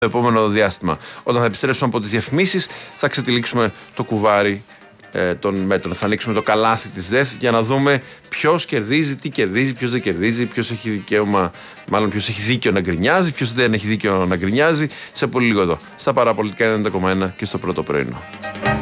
το επόμενο διάστημα. Όταν θα επιστρέψουμε από τις διαφημίσεις, θα ξετυλίξουμε το κουβάρι των μέτρων. Θα ανοίξουμε το καλάθι της ΔΕΘ για να δούμε ποιος κερδίζει, τι κερδίζει, ποιος δεν κερδίζει, ποιος έχει δικαίωμα, μάλλον ποιος έχει δίκιο να γκρινιάζει, ποιος δεν έχει δίκιο να γκρινιάζει. Σε πολύ λίγο εδώ. Στα Παραπολιτικά 90,1 και στο Πρώτο Πρωινό.